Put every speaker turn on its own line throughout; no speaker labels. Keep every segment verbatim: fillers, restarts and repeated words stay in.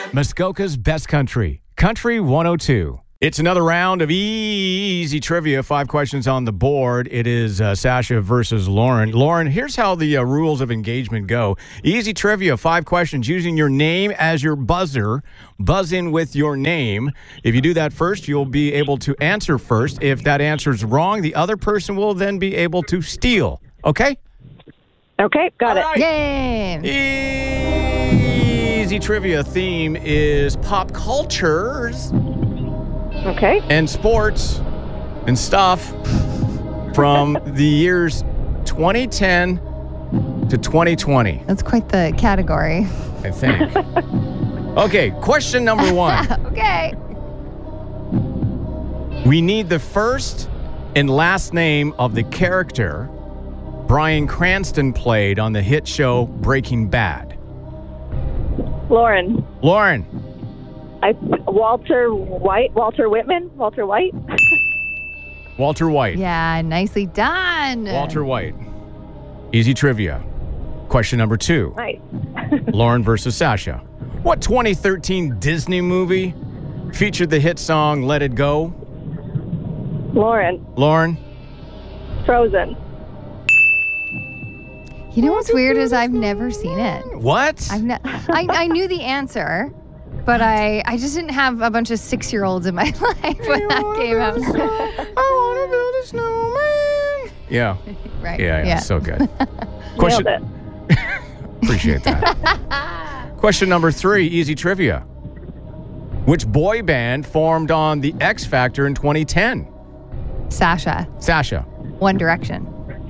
Muskoka's Best Country, Country one oh two. It's another round of easy trivia. Five questions on the board. It is uh, Sasha versus Lauren. Lauren, here's how the uh, rules of engagement go. Easy trivia, five questions using your name as your buzzer. Buzz in with your name. If you do that first, you'll be able to answer first. If that answer is wrong, the other person will then be able to steal. Okay?
Okay, got
All
it.
right.
Yay!
Easy trivia theme is pop cultures.
Okay.
And sports and stuff from the years twenty ten to twenty twenty,
That's quite the category.
I think. Okay, question number one.
Okay.
We need the first and last name of the character Bryan Cranston played on the hit show Breaking Bad.
Lauren.
Lauren.
I Walter White. Walter Whitman. Walter White.
Walter White.
Yeah, nicely done.
Walter White. Easy trivia. Question number two.
Nice.
Lauren versus Sasha. What twenty thirteen Disney movie featured the hit song Let It Go?
Lauren.
Lauren.
Frozen.
You know what's weird is I've never seen it.
What?
I've ne- I, I knew the answer, but I, I just didn't have a bunch of six-year-olds in my life when that came out.
I want to build a snowman. Yeah.
Right.
Yeah, yeah, so good.
Nailed it.
Appreciate that. Question number three, easy trivia. Which boy band formed on The X Factor in twenty ten?
Sasha.
Sasha.
One Direction.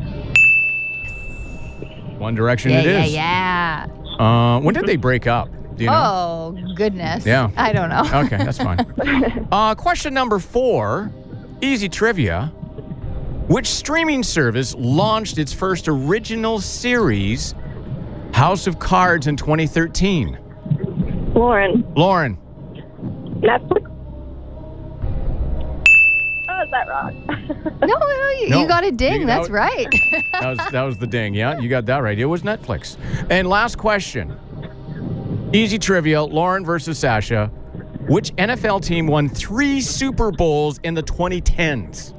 One Direction
Yeah,
it is.
yeah, yeah.
Uh, when did they break up? Do you know?
Oh, goodness.
Yeah.
I don't know.
Okay, that's fine. Uh, question number four, easy trivia. Which streaming service launched its first original series, House of Cards, in twenty thirteen?
Lauren.
Lauren.
Netflix. Oh, is that wrong?
No, no, you,
No.
you got a ding.
You- that
That's
was-
right.
That was, that was the ding. Yeah, you got that right. It was Netflix. And last question. Easy trivia, Lauren versus Sasha. Which N F L team won three Super Bowls in the twenty tens?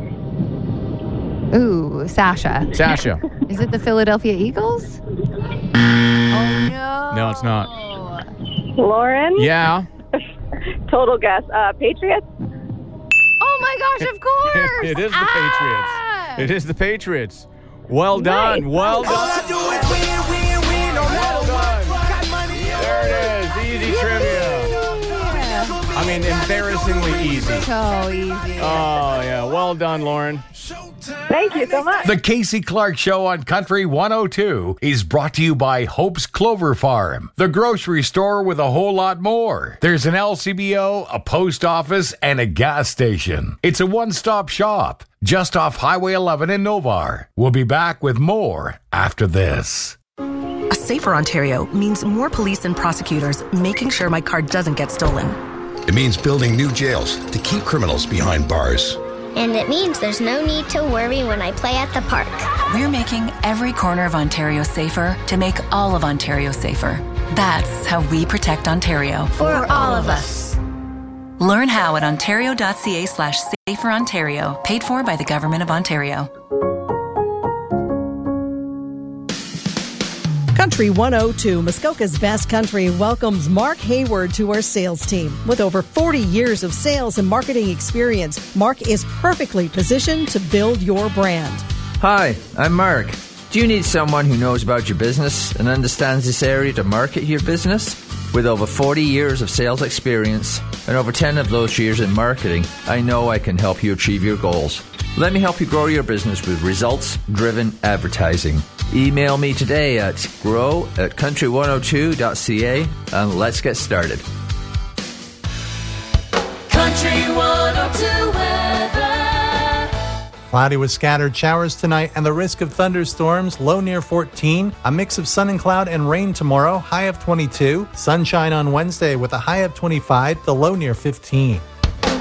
Ooh, Sasha.
Sasha.
Is it the Philadelphia Eagles? Oh, no.
No, it's not.
Lauren.
Yeah.
Total guess. Uh, Patriots.
Oh, my gosh, of course.
It is the
Ah!
Patriots. It is the Patriots. Well done.
Nice.
Well done.
All I do is win, win, win, no matter what. Got money.
There it is. Easy trivia. I mean, embarrassingly easy.
So easy.
Oh, yeah. Well done, Lauren.
Thank you so much.
The Casey Clark Show on Country one oh two is brought to you by Hope's Clover Farm, the grocery store with a whole lot more. There's an L C B O, a post office, and a gas station. It's a one-stop shop just off Highway eleven in Novar. We'll be back with more after this.
A safer Ontario means more police and prosecutors making sure my car doesn't get stolen.
It means building new jails to keep criminals behind bars.
And it means there's no need to worry when I play at the park.
We're making every corner of Ontario safer to make all of Ontario safer. That's how we protect Ontario.
For all of us.
Learn how at ontario.ca slash safer Ontario. Paid for by the Government of Ontario.
Country one oh two, Muskoka's Best Country, welcomes Mark Hayward to our sales team. With over forty years of sales and marketing experience, Mark is perfectly positioned to build your brand.
Hi, I'm Mark. Do you need someone who knows about your business and understands this area to market your business? With over forty years of sales experience and over ten of those years in marketing, I know I can help you achieve your goals. Let me help you grow your business with results-driven advertising. Email me today at grow at country one oh two dot c a and let's get started.
Country one oh two weather.
Cloudy with scattered showers tonight and the risk of thunderstorms, low near fourteen. A mix of sun and cloud and rain tomorrow, high of twenty-two. Sunshine on Wednesday with a high of twenty-five, the low near fifteen.